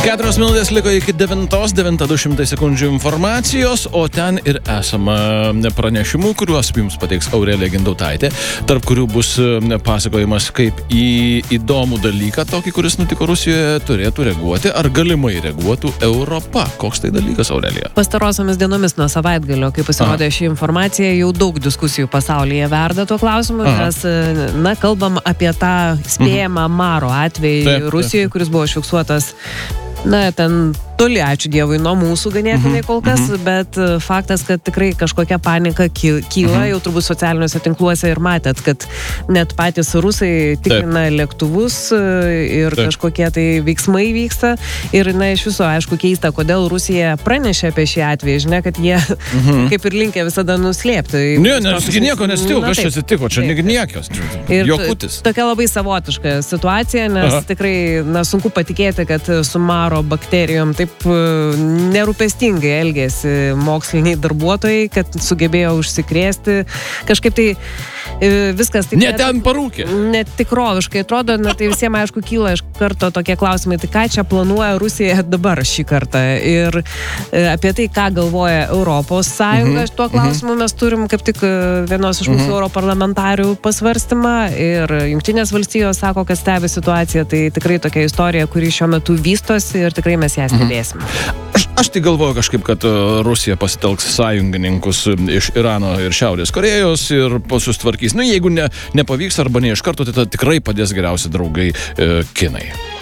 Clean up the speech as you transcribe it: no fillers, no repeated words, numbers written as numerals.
4 minutės liko iki 9:02 sekundžių informacijos, o ten ir esama pranešimų, kuriuos jums pateiks Aurelija Gindautaitė, tarp kurių bus pasakojimas, kaip į įdomų dalyką, tokį, kuris nutiko Rusijoje, turėtų reaguoti, ar galimai reaguotų Europa. Koks tai dalykas, Aurelija? Pastarosiomis dienomis nuo savaitgalio, kai pasirodė ši informacija, jau daug diskusijų pasaulyje verda tuo klausimu, nes, kalbam apie tą spėjamą Maro atvejį Rusijoje, kuris buvo užfiksuotas, ten toli, ačiū Dievui, nuo mūsų ganėtinai kol kas, bet faktas, kad tikrai kažkokia panika kyla, jau turbūt socialiniuose tinkluose ir matėt, kad net patys rusai tikrina lėktuvus ir kažkokie tai veiksmai vyksta. Ir, iš viso, aišku, keista, kodėl Rusija pranešė apie šį atvejį, žinia, kad jie kaip ir linkę visada nuslėpti. Ne, nieko nesitiko, kas čia atsitiko, čia niekios. Jokutis. Tokia labai savotiška situacija, nes tikrai, sunku patikėti, kad su Maro bakterijom taip nerūpestingai elgėsi moksliniai darbuotojai, kad sugebėjo užsikrėsti. Kažkaip tai viskas taip... Ne ten parūkė. Netikroviškai atrodo, tai visiems aišku kyla iš karto tokie klausimai, tai ką čia planuoja Rusija dabar šį kartą. Ir apie tai, ką galvoja Europos Sąjunga, tuo klausimu mes turim kaip tik vienos iš mūsų europarlamentarių pasvarstymą ir Jungtinės valstijos sako, kad stebi situaciją, tai tikrai tokia istorija, kuri šiuo metu vystosi ir tikrai mes ją stebėsime. Aš tai galvoju kažkaip, kad Rusija pasitelks sąjungininkus iš Irano ir Šiaurės Korėjos ir susitvarkys. Jeigu nepavyks arba ne iš karto, tai tikrai padės geriausi draugai kinai.